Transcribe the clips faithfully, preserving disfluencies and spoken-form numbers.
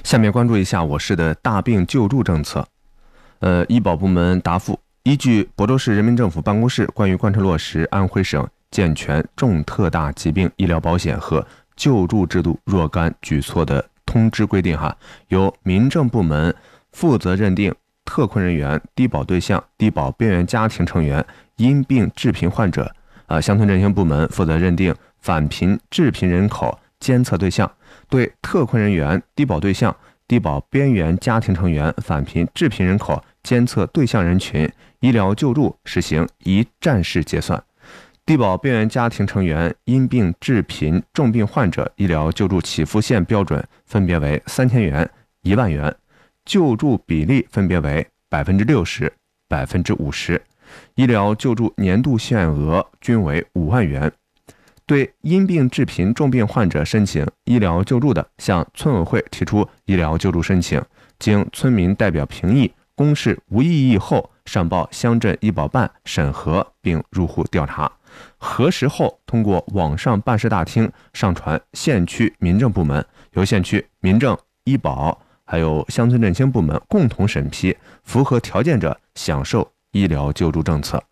下面关注一下我市的大病救助政策。呃，医保部门答复，依据亳州市人民政府办公室关于贯彻落实安徽省健全重特大疾病医疗保险和救助制度若干举措的通知规定哈，由民政部门负责认定特困人员、低保对象、低保边缘家庭成员、因病致贫患者，呃，乡村振兴部门负责认定返贫致贫人口监测对象，对特困人员、低保对象、低保边缘家庭成员、返贫致贫人口监测对象人群医疗救助实行一站式结算。低保边缘家庭成员因病致贫重病患者医疗救助起付线标准分别为三千元、一万元，救助比例分别为百分之六十、百分之五十，医疗救助年度限额均为五万元。对因病致贫重病患者申请医疗救助的，向村委会提出医疗救助申请，经村民代表评议、公示无异议后，上报乡镇医保办审核并入户调查，核实后通过网上办事大厅上传县区民政部门，由县区民政、医保还有乡村振兴部门共同审批，符合条件者享受医疗救助政策。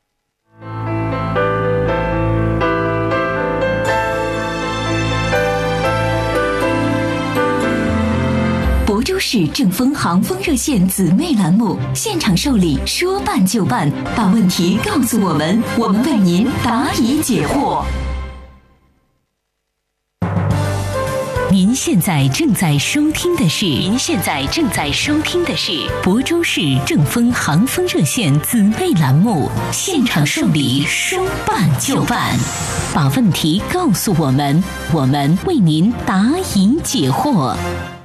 亳州市正风航风热线姊妹栏目现场受理，说办就办，把问题告诉我们，我们为您答疑解惑。您现在正在收听的是，您现在正在收听的是亳州市正风航风热线姊妹栏目现场受理，说办就办，把问题告诉我们，我们为您答疑解惑。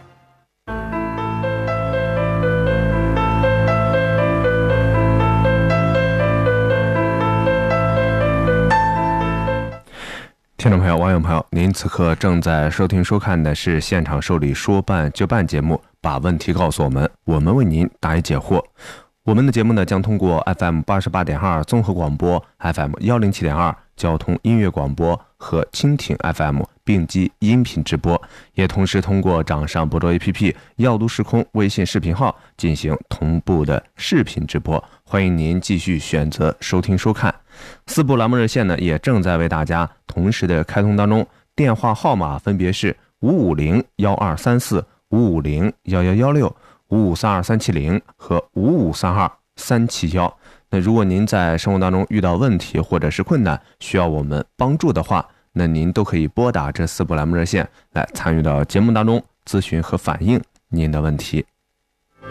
听众朋友、网友朋友，您此刻正在收听收看的是现场受理说办就办节目，把问题告诉我们，我们为您答疑解惑。我们的节目呢，将通过 F M 八十八点二 综合广播、F M 一零七点二 交通音乐广播和蜻蜓 F M 并机音频直播，也同时通过掌上亳州 A P P、耀都时空微信视频号进行同步的视频直播，欢迎您继续选择收听收看。四部栏目热线呢，也正在为大家同时的开通当中，电话号码分别是五五零幺二三四、五五零幺幺幺六、五五三二三七零和五五三二三七幺。那如果您在生活当中遇到问题或者是困难，需要我们帮助的话，那您都可以拨打这四部栏目热线来参与到节目当中咨询和反映您的问题。